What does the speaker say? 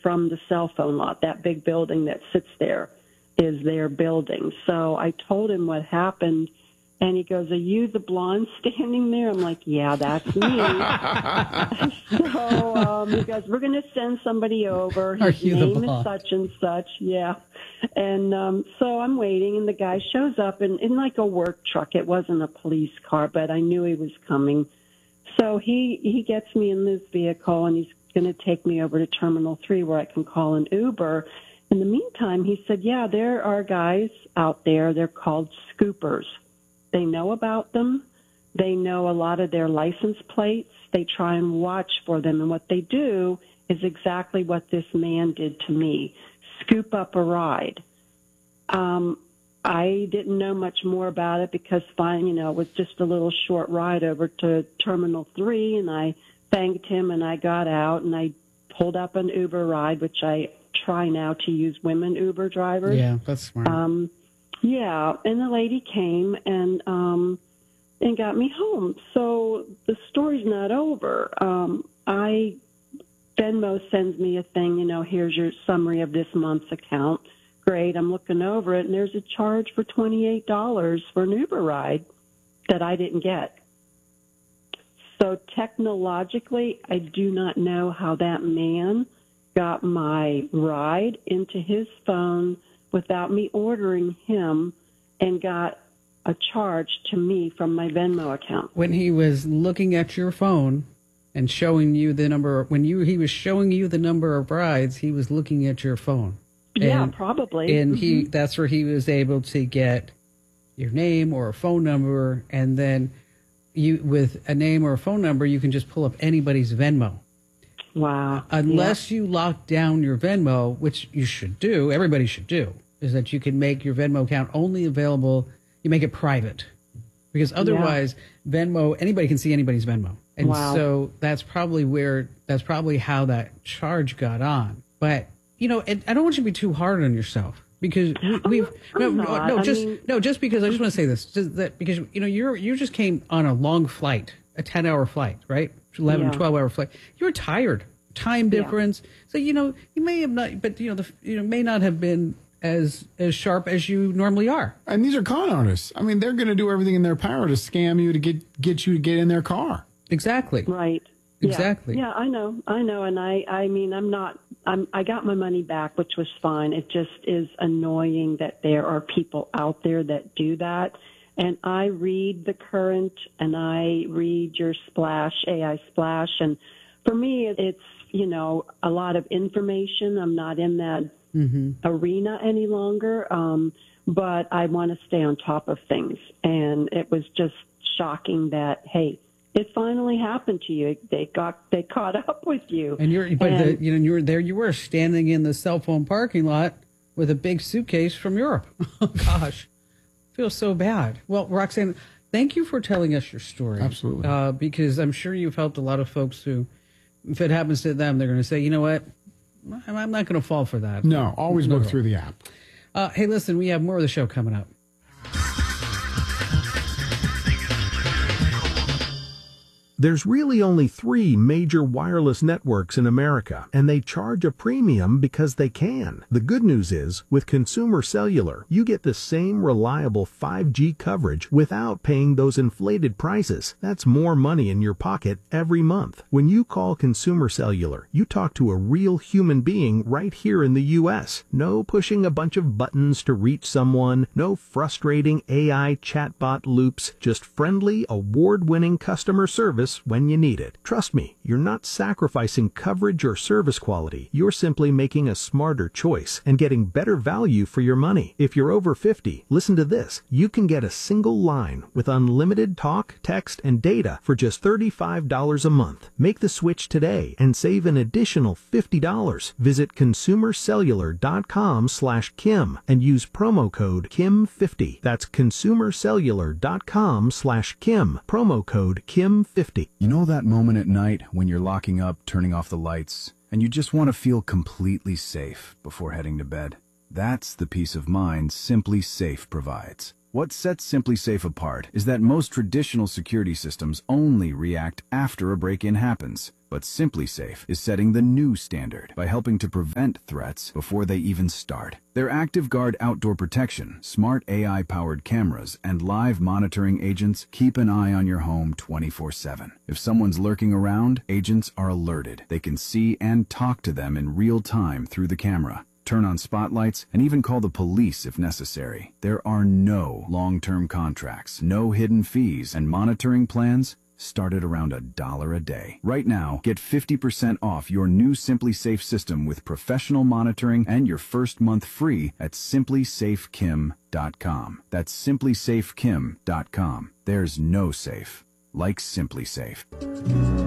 from the cell phone lot. That big building that sits there is their building. So I told him what happened, and he goes, "Are you the blonde standing there?" I'm like, "Yeah, that's me." So he goes, "We're going to send somebody over. His name is such and such." Yeah. And so I'm waiting, and the guy shows up in like a work truck. It wasn't a police car, but I knew he was coming. So he gets me in this vehicle, and he's going to take me over to Terminal 3 where I can call an Uber. In the meantime, he said, "Yeah, there are guys out there. They're called scoopers. They know about them. They know a lot of their license plates. They try and watch for them. And what they do is exactly what this man did to me, scoop up a ride." I didn't know much more about it because, it was just a little short ride over to Terminal 3, and I thanked him, and I got out, and I pulled up an Uber ride, which I try now to use women Uber drivers. Yeah, that's smart. Yeah, and the lady came and got me home. So the story's not over. Venmo sends me a thing, here's your summary of this month's account. Great, I'm looking over it, and there's a charge for $28 for an Uber ride that I didn't get. So technologically, I do not know how that man got my ride into his phone without me ordering him and got a charge to me from my Venmo account. When he was looking at your phone and showing you the number, he was showing you the number of rides, he was looking at your phone. Yeah, probably. And that's where he was able to get your name or a phone number, and then with a name or a phone number, you can just pull up anybody's Venmo. Wow. Unless you lock down your Venmo, which you should do, everybody should do, is that you can make your Venmo account only available, you make it private. Because otherwise, Venmo, anybody can see anybody's Venmo. And so that's probably how that charge got on. But, I don't want you to be too hard on yourself. Because just because I just want to say this, because you just came on a long flight, a 10-hour flight, right? 11, 12-hour flight. You were tired, time difference. So you may have not, but may not have been as sharp as you normally are. And these are con artists. I mean, they're going to do everything in their power to scam you to get you to get in their car. Exactly. Right. Exactly. Yeah, I know. And I got my money back, which was fine. It just is annoying that there are people out there that do that. And I read The Current, and I read your Splash, AI Splash. And for me, it's, a lot of information. I'm not in that arena any longer. But I want to stay on top of things. And it was just shocking that, hey, it finally happened to you. They caught up with you. And you were standing in the cell phone parking lot with a big suitcase from Europe. Oh gosh, feels so bad. Well, Roxanne, thank you for telling us your story. Absolutely. Because I'm sure you've helped a lot of folks who, if it happens to them, they're going to say, you know what, I'm not going to fall for that. No, always look through the app. Hey, listen, we have more of the show coming up. There's really only 3 major wireless networks in America, and they charge a premium because they can. The good news is, with Consumer Cellular, you get the same reliable 5G coverage without paying those inflated prices. That's more money in your pocket every month. When you call Consumer Cellular, you talk to a real human being right here in the U.S. No pushing a bunch of buttons to reach someone, no frustrating AI chatbot loops, just friendly, award-winning customer service when you need it. Trust me, you're not sacrificing coverage or service quality. You're simply making a smarter choice and getting better value for your money. If you're over 50, listen to this. You can get a single line with unlimited talk, text, and data for just $35 a month. Make the switch today and save an additional $50. Visit consumercellular.com/Kim and use promo code KIM50. That's consumercellular.com/Kim. Promo code KIM50. You know that moment at night when you're locking up, turning off the lights, and you just want to feel completely safe before heading to bed? That's the peace of mind Simply Safe provides. What sets Simply Safe apart is that most traditional security systems only react after a break-in happens. But SimpliSafe is setting the new standard by helping to prevent threats before they even start. Their ActiveGuard outdoor protection, smart AI-powered cameras, and live monitoring agents keep an eye on your home 24/7. If someone's lurking around, agents are alerted. They can see and talk to them in real time through the camera, turn on spotlights, and even call the police if necessary. There are no long-term contracts, no hidden fees, and monitoring plans start at around $1 a day. Right now, get 50% off your new SimpliSafe system with professional monitoring and your first month free at simplysafekim.com. That's simplysafekim.com. There's no safe like SimpliSafe.